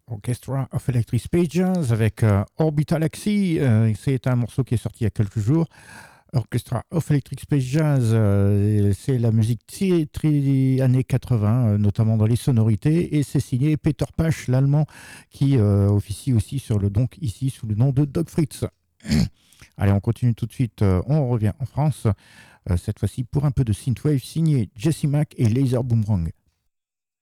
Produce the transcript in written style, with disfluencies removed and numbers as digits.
Orchestra of Electric Space Jazz avec Orbital Axie. C'est un morceau qui est sorti il y a quelques jours. Orchestra of Electric Space Jazz, c'est la musique très années 80, notamment dans les sonorités, et c'est signé Peter Pasch, l'allemand, qui officie aussi ici sous le nom de Doug Fritz. Allez, on continue tout de suite, on revient en France, cette fois-ci pour un peu de synthwave signé Jesse Mack et Laser Boomerang.